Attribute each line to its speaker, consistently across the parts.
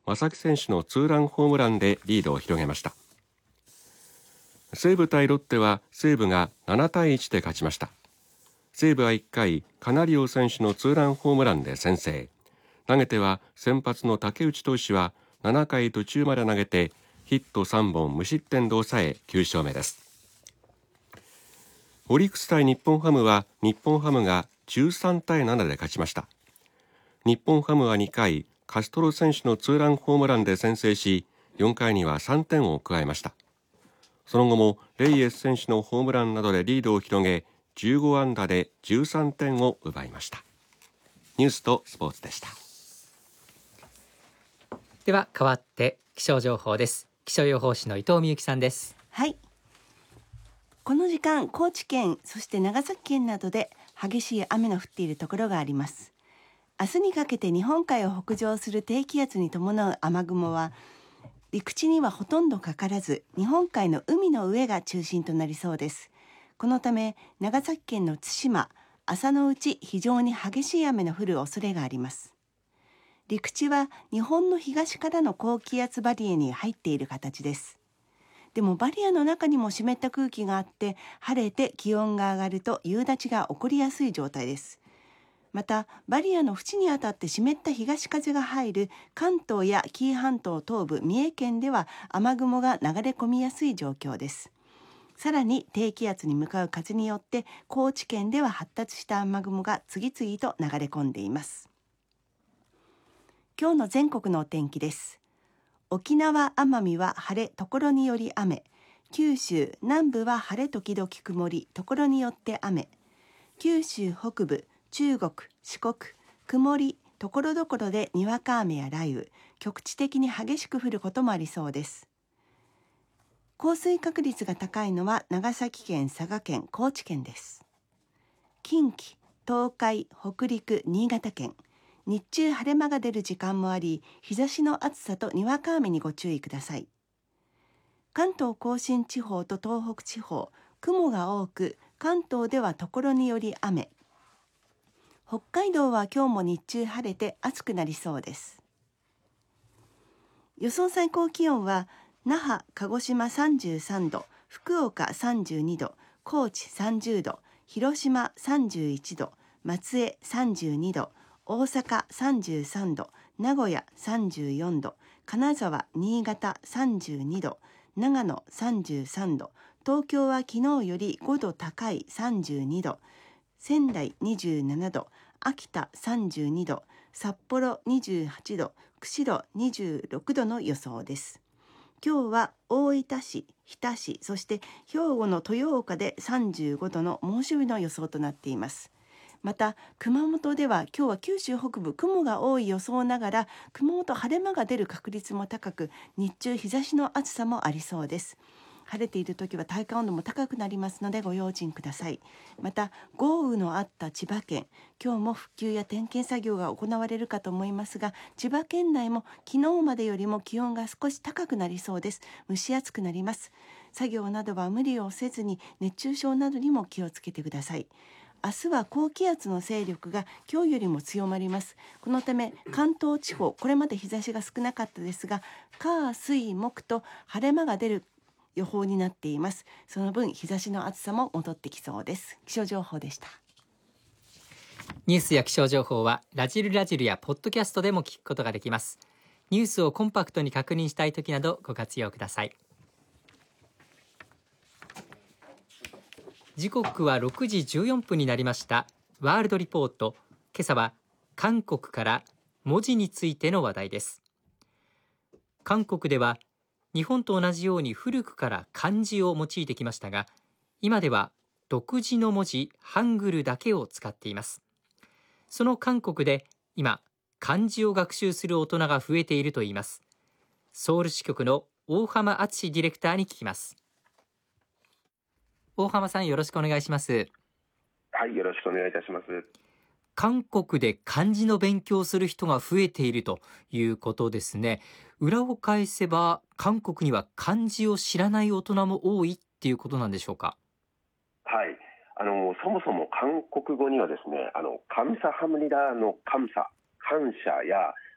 Speaker 1: 正木選手のツーランホームランでリードを広げました。西武対ロッテは西武が7対1で勝ちました。西武は1回、カナリオ選手のツーランホームランで先制。投げては先発の竹内投手は7回途中まで投げてヒット3本無失点で抑え9勝目です。オリックス対日本ハムは日本ハムが13対7で勝ちました。日本ハムは2回、カストロ選手のツーランホームランで先制し、4回には3点を加えました。その後もレイエス選手のホームランなどでリードを広げ、15安打で13点を奪いました。ニュースとスポーツでした。
Speaker 2: では代わって気象情報です。気象予報士の伊藤美由紀さんです。
Speaker 3: はい、この時間高知県そして長崎県などで激しい雨の降っているところがあります。明日にかけて日本海を北上する低気圧に伴う雨雲は陸地にはほとんどかからず、日本海の海の上が中心となりそうです。このため長崎県の対馬、朝のうち非常に激しい雨の降る恐れがあります。陸地は日本の東からの高気圧バリアに入っている形です。でもバリアの中にも湿った空気があって、晴れて気温が上がると夕立が起こりやすい状態です。またバリアの縁にあたって湿った東風が入る関東や紀伊半島東部、三重県では雨雲が流れ込みやすい状況です。さらに低気圧に向かう風によって高知県では発達した雨雲が次々と流れ込んでいます。今日の全国のお天気です。沖縄・奄美は晴れ、ところにより雨。九州南部は晴れ時々曇り、ところによって雨。九州北部、中国、四国、曇り、ところどころでにわか雨や雷雨、局地的に激しく降ることもありそうです。降水確率が高いのは長崎県、佐賀県、高知県です。近畿、東海、北陸、新潟県。日中晴れ間が出る時間もあり、日差しの暑さとにわか雨にご注意ください。関東甲信地方と東北地方、雲が多く、関東ではところにより雨。北海道は今日も日中晴れて暑くなりそうです。予想最高気温は那覇、鹿児島33度、福岡32度、高知30度、広島31度、松江32度、大阪33度、名古屋34度、金沢、新潟32度、長野33度、東京は昨日より5度高い32度、仙台27度、秋田32度、札幌28度、釧路26度の予想です。今日は大分市、日田市、そして兵庫の豊岡で35度の猛暑日の予想となっています。また熊本では今日は九州北部雲が多い予想ながら、熊本晴れ間が出る確率も高く、日中日差しの暑さもありそうです。晴れている時は体感温度も高くなりますのでご用心ください。また豪雨のあった千葉県、今日も復旧や点検作業が行われるかと思いますが、千葉県内も昨日までよりも気温が少し高くなりそうです。蒸し暑くなります。作業などは無理をせずに熱中症などにも気をつけてください。明日は高気圧の勢力が今日よりも強まります。このため関東地方、これまで日差しが少なかったですが、火水木と晴れ間が出る予報になっています。その分日差しの暑さも戻ってきそうです。気象情報でした。
Speaker 2: ニュースや気象情報はラジルやポッドキャストでも聞くことができます。ニュースをコンパクトに確認したいときなどご活用ください。時刻は6時14分になりました。ワールドリポート、今朝は韓国から文字についての話題です。韓国では日本と同じように古くから漢字を用いてきましたが、今では独自の文字ハングルだけを使っています。その韓国で今漢字を学習する大人が増えているといいます。ソウル支局の大浜敦ディレクターに聞きます。大浜さん、よろしくお願いします。
Speaker 4: はい、よろしくお願いいたします。
Speaker 2: 韓国で漢字の勉強をする人が増えているということですね。裏を返せば韓国には漢字を知らない大人も多いっていうことなんでしょうか。
Speaker 4: はい、そもそも韓国語にはですね、カムサハムニダのカムサ、感謝や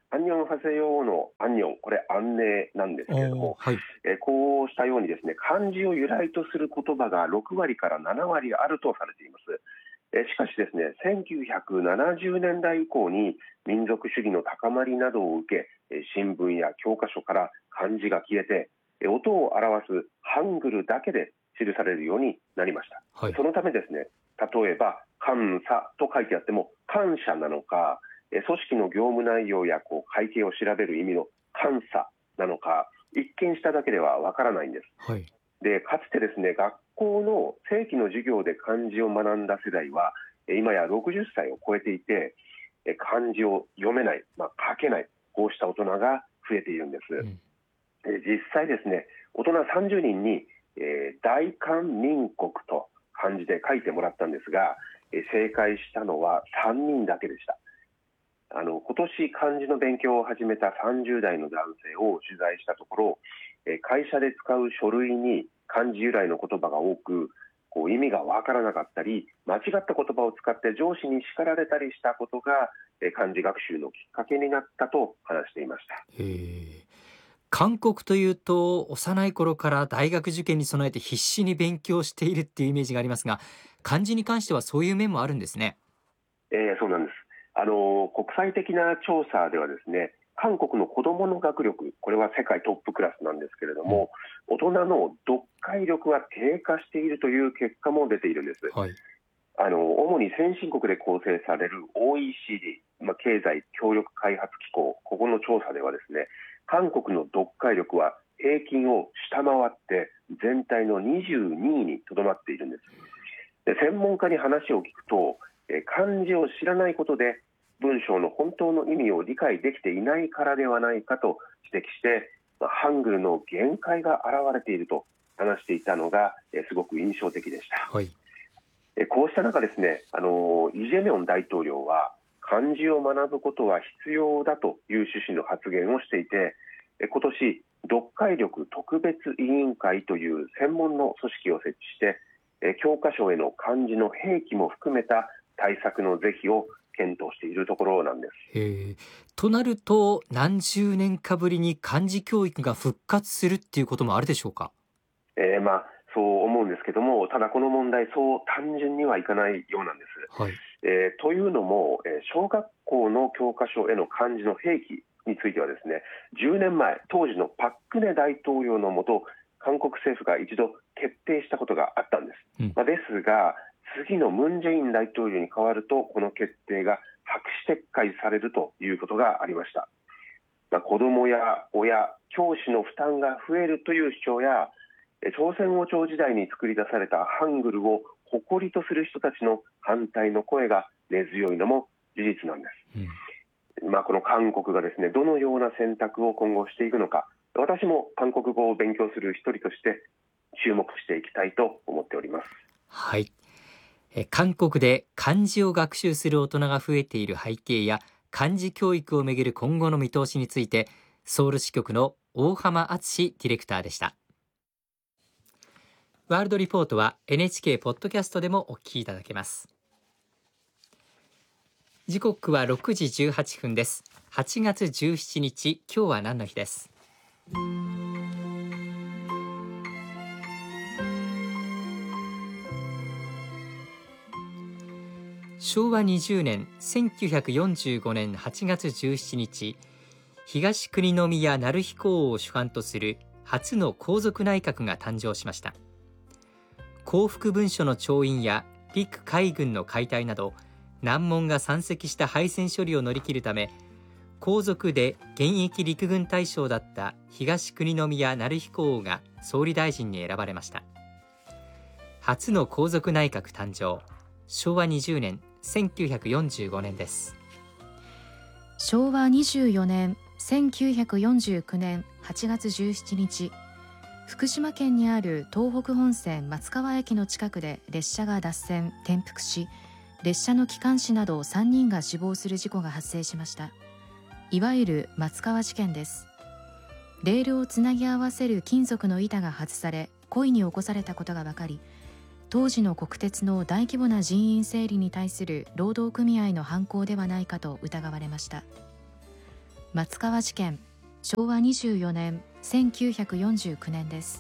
Speaker 4: アンニョンハセヨのアンニョン、これ安寧なんですけれども、
Speaker 2: はい、
Speaker 4: こうしたようにですね、漢字を由来とする言葉が6割から7割あるとされています。しかしですね、1970年代以降に民族主義の高まりなどを受け、新聞や教科書から漢字が消えて、音を表すハングルだけで記されるようになりました。
Speaker 2: はい、
Speaker 4: そのためですね、例えば感謝と書いてあっても感謝なのか、組織の業務内容や会計を調べる意味の監査なのか、一見しただけではわからないんです。
Speaker 2: はい、
Speaker 4: でかつてですね、学校の正規の授業で漢字を学んだ世代は今や60歳を超えていて、漢字を読めない、書けない、こうした大人が増えているんです。実際ですね、大人30人に、大漢民国と漢字で書いてもらったんですが、正解したのは3人だけでした。今年漢字の勉強を始めた30代の男性を取材したところ、会社で使う書類に漢字由来の言葉が多く、意味がわからなかったり、間違った言葉を使って上司に叱られたりしたことが漢字学習のきっかけになったと話していました。
Speaker 2: 韓国というと幼い頃から大学受験に備えて必死に勉強しているっていうイメージがありますが、漢字に関してはそういう面もあるんですね。
Speaker 4: そうなんです。国際的な調査ではですね、韓国の子どもの学力、これは世界トップクラスなんですけれども、大人の読解力は低下しているという結果も出ているんです。はい、主に先進国で構成される OECD、経済協力開発機構、ここの調査ではですね、韓国の読解力は平均を下回って全体の22位にとどまっているんです。専門家に話を聞くと、漢字を知らないことで文章の本当の意味を理解できていないからではないかと指摘して、ハングルの限界が現れていると話していたのがすごく印象的でした。はい、こうした中ですね、イ・ジェミョン大統領は漢字を学ぶことは必要だという趣旨の発言をしていて、今年読解力特別委員会という専門の組織を設置して、教科書への漢字の併記も含めた対策の是非を検討しているところなんです。
Speaker 2: となると何十年かぶりに漢字教育が復活するっていうこともあるでしょうか。
Speaker 4: そう思うんですけども、ただこの問題そう単純にはいかないようなんです。はい、というのも、小学校の教科書への漢字の併記についてはですね、10年前当時のパク・クネ大統領のもと韓国政府が一度決定したことがあったんです。ですが次のムン・ジェイン大統領に変わるとこの決定が白紙撤回されるということがありました。子どもや親、教師の負担が増えるという主張や、朝鮮王朝時代に作り出されたハングルを誇りとする人たちの反対の声が根強いのも事実なんです。この韓国がですね、どのような選択を今後していくのか、私も韓国語を勉強する一人として注目していきたいと思っております。
Speaker 2: はい、韓国で漢字を学習する大人が増えている背景や漢字教育をめぐる今後の見通しについて、ソウル支局の大浜敦ディレクターでした。ワールドリポートは NHK ポッドキャストでもお聞きいただけます。時刻は6時18分です。8月17日、今日は何の日です。昭和20年1945年8月17日、東国宮成彦王を主犯とする初の皇族内閣が誕生しました。降伏文書の調印や陸海軍の解体など難問が山積した敗戦処理を乗り切るため、皇族で現役陸軍大将だった東国宮成彦王が総理大臣に選ばれました。初の皇族内閣誕生、昭和20年1945年です。
Speaker 5: 昭和24年1949年8月17日、福島県にある東北本線松川駅の近くで列車が脱線・転覆し、列車の機関士など3人が死亡する事故が発生しました。いわゆる松川事件です。レールをつなぎ合わせる金属の板が外され、故意に起こされたことが分かり、当時の国鉄の大規模な人員整理に対する労働組合の犯行ではないかと疑われました。 松川事件、昭和24年1949年です。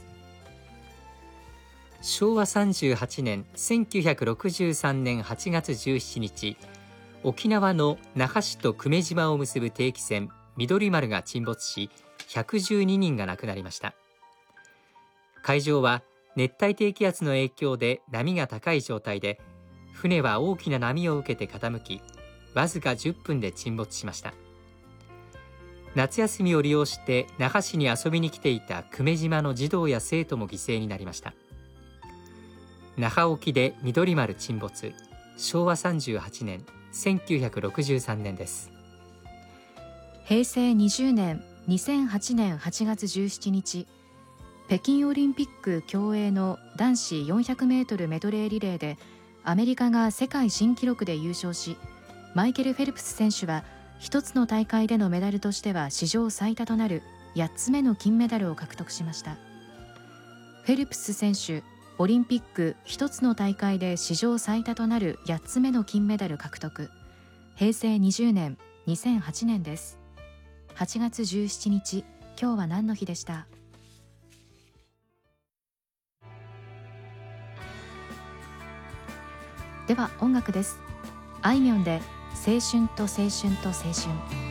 Speaker 2: 昭和38年1963年8月17日、沖縄の那覇市と久米島を結ぶ定期船緑丸が沈没し、112人が亡くなりました。海上は熱帯低気圧の影響で波が高い状態で、船は大きな波を受けて傾き、わずか10分で沈没しました。夏休みを利用して那覇市に遊びに来ていた久米島の児童や生徒も犠牲になりました。那覇沖で緑丸沈没、昭和38年1963年です。
Speaker 5: 平成20年2008年8月17日、北京オリンピック競泳の男子400メートルメドレーリレーでアメリカが世界新記録で優勝し、マイケル・フェルプス選手は一つの大会でのメダルとしては史上最多となる8つ目の金メダルを獲得しました。フェルプス選手、オリンピック一つの大会で史上最多となる8つ目の金メダル獲得。平成20年2008年です。8月17日、今日は何の日でした？では音楽です。あいみょんで青春と青春と青春。